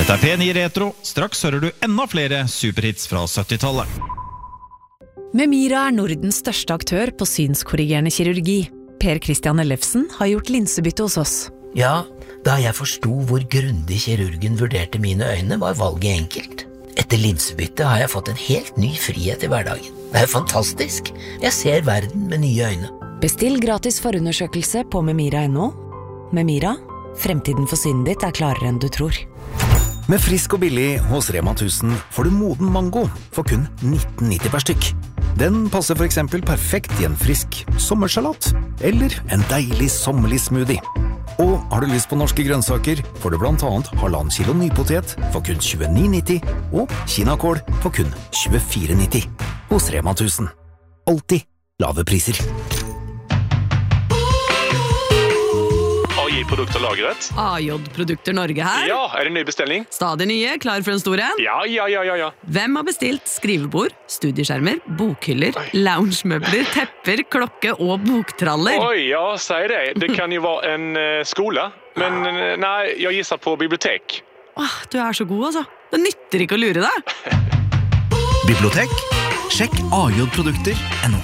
Dette P9 Retro. Straks hører du enda flere superhits fra 70-tallet. Memira Nordens største aktør på synskorrigerende kirurgi. Per Christian Ellefsen har gjort linsebytte hos oss. Ja, da jeg forstod hvor grundig kirurgen vurderte mine øyne, var valget enkelt. Etter linsebytte har jeg fått en helt ny frihet i hverdagen. Det fantastisk. Jeg ser verden med nye øyne. Bestill gratis forundersøkelse på memira.no. Memira, fremtiden for synet ditt klarere enn du tror. Med frisk og billig hos Rema 1000 får du moden mango for kun 19,90 per stykk. Den passer for eksempel perfekt i en frisk sommersalat eller en deilig sommerlig smoothie. Og har du lyst på norske grønnsaker, får du blant annet 1,5 kilo nypotet for kun 29,90 og kinakål for kun 24,90 hos Rema 1000. Alltid lave priser. AJ-produkter lagret. AJ-produkter Norge her. Ja, det en ny bestelling? Stadig nye, klar for en stor en? Ja. Hvem har bestilt skrivebord, studieskjermer, bokhyller, loungemøbler, tepper, klokke og boktraller? Oi, ja, sier det. Det kan jo være en skole, men nei, jeg gisser på bibliotek. Du så god, altså. Det nytter ikke å lure deg. Bibliotek? Sjekk AJ-produkter.no.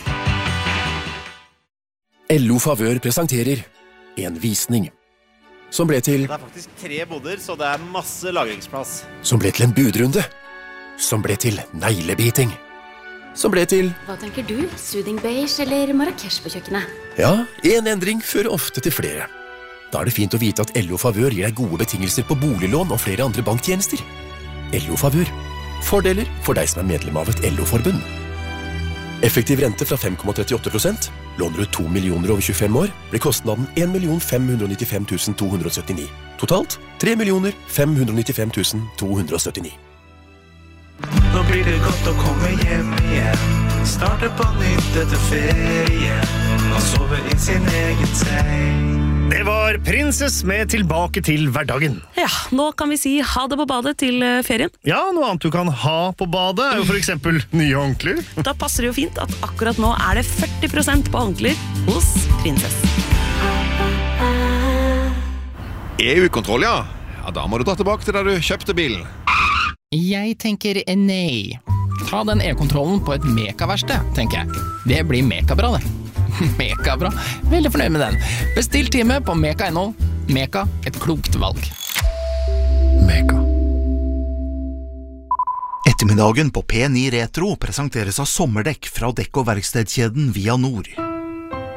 LO Favør presenterer en visning som ble til Det faktisk 3 boder, så det masse lagringsplass. Som ble til en budrunde. Som ble til neglebiting. Som ble til Hva tenker du? Soothing beige eller Marrakesh på kjøkkenet? Ja, en endring fører ofte til flere. Da det fint å vite at LO Favør gir deg gode betingelser på boliglån og flere andre banktjenester. LO Favør. Fordeler for deg som medlem av et LO-forbund. Effektiv rente fra 5,38%. Låner du 2 millioner over 25 år, blir kostnaden 1.595.279. Totalt 3.595.279. Nå blir det godt å komme hjem igjen. Starte på nytt etter ferien og sove i sin egen seng. Det var Princess med Tilbake til hverdagen. Ja, nå kan vi si ha det på badet til ferien. Ja, noe annet du kan ha på badet jo for eksempel nye håndklær. Da passer det jo fint at akkurat nå det 40% på håndklær hos Princess. EU-kontroll, ja. Ja, da må du dra tilbake til der du kjøpte bilen. Jeg tenker nei. Ta den e-kontrollen på et Meka-verksted, tenker jeg. Det blir Meka-bra, det. Meka-bra. Veldig fornøyd med den. Bestill time på Meka.no. Meka, et klokt valg. Meka. Ettermiddagen på P9 Retro presenteres av sommerdekk fra dekk- og verkstedkjeden Via Nord.